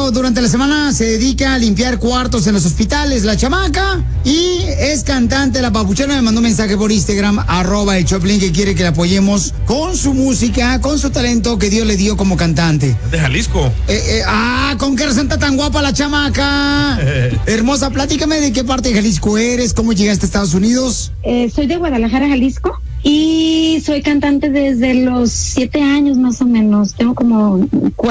pero durante la semana se dedica a limpiar cuartos en los hospitales, la chamaca, y es cantante. La papuchona me mandó un mensaje por Instagram, @el Choplin, que quiere que la apoyemos con su música, con su talento que Dios le dio como cantante. De Jalisco. ¿Con qué razón está tan guapa la chamaca? Hermosa, platícame de qué parte de Jalisco eres, cómo llegaste a Estados Unidos. Soy de Guadalajara, Jalisco, y soy cantante desde los 7 años más o menos. Tengo como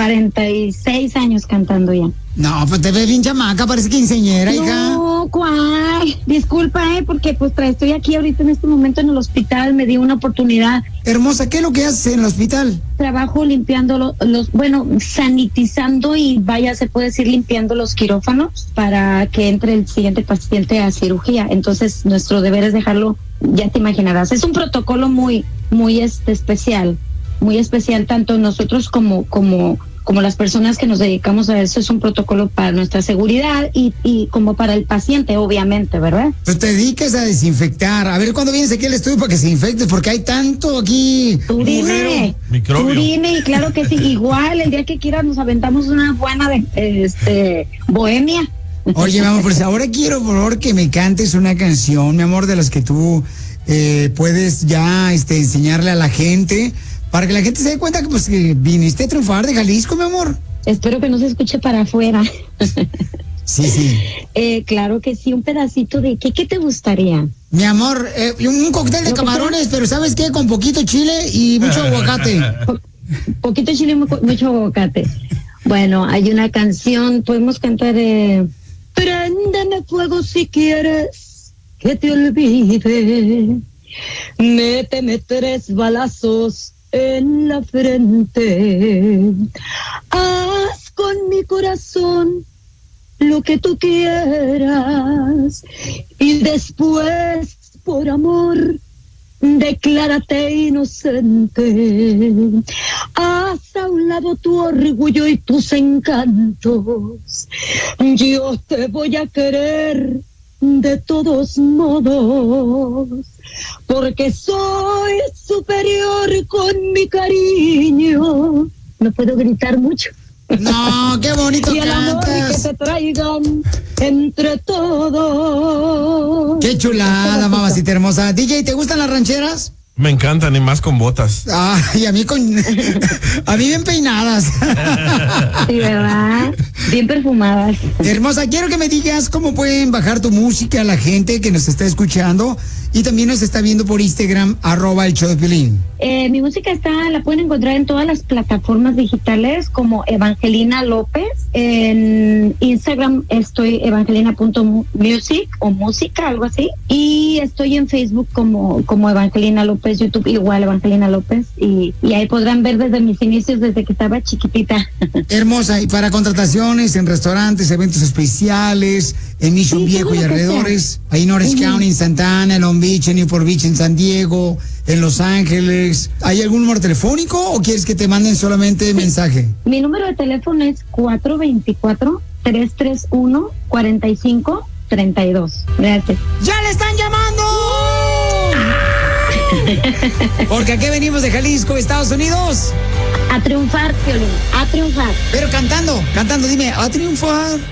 46 años cantando ya. No, pues te ves bien chamaca, parece quinceañera, hija. No, ¿cuál? Disculpa, porque pues estoy aquí ahorita en este momento en el hospital, me di una oportunidad. Hermosa, ¿qué es lo que haces en el hospital? Trabajo limpiando sanitizando y se puede decir limpiando los quirófanos para que entre el siguiente paciente a cirugía. Entonces, nuestro deber es dejarlo, ya te imaginarás. Es un protocolo muy especial, tanto nosotros como las personas que nos dedicamos a eso. Es un protocolo para nuestra seguridad y como para el paciente, obviamente, ¿verdad? Pues te dedicas a desinfectar. A ver, ¿cuándo vienes aquí al estudio para que se infectes? Porque hay tanto aquí. Tú dime, y claro que sí. Igual, el día que quieras nos aventamos una buena bohemia. Oye, mi amor, pues ahora quiero, por favor, que me cantes una canción, mi amor, de las que tú puedes ya enseñarle a la gente, para que la gente se dé cuenta que pues que viniste a triunfar de Jalisco, mi amor. Espero que no se escuche para afuera. Sí. Claro que sí, un pedacito de ¿qué te gustaría? Mi amor, un cóctel de camarones, pero ¿sabes qué? Con poquito chile y mucho aguacate. Poquito chile y mucho aguacate. Bueno, hay una canción, podemos cantar Préndeme fuego si quieres que te olvide. Méteme 3 balazos en la frente. Haz con mi corazón lo que tú quieras y después, por amor, declárate inocente. Haz a un lado tu orgullo y tus encantos. Yo te voy a querer de todos modos, porque soy superior con mi cariño. No puedo gritar mucho. No, qué bonito y el amor cantas. que te traigan entre todos. Qué chulada, mamacita hermosa. DJ, ¿te gustan las rancheras? Me encantan, y más con botas. Y a mí a mí bien peinadas. Sí, ¿verdad? Bien perfumadas. Hermosa, quiero que me digas cómo pueden bajar tu música a la gente que nos está escuchando y también nos está viendo por Instagram, @el show de Piolín. Mi música la pueden encontrar en todas las plataformas digitales como Evangelina López. En Instagram estoy evangelina.music o música, algo así. Y estoy en Facebook como Evangelina López, YouTube igual Evangelina López. Y ahí podrán ver desde mis inicios, desde que estaba chiquitita. Hermosa, y para contrataciones en restaurantes, eventos especiales, en Mission Viejo y alrededores, ahí en Orange County, en Santa Ana, en Long Beach, en Newport Beach, en San Diego, en Los Ángeles. ¿Hay algún número telefónico o quieres que te manden solamente mensaje? Mi número de teléfono es 424-331-4532. Gracias. ¡Ya le están llamando! Porque aquí venimos de Jalisco, Estados Unidos. A triunfar, Piolín, a triunfar. Pero cantando, dime, a triunfar.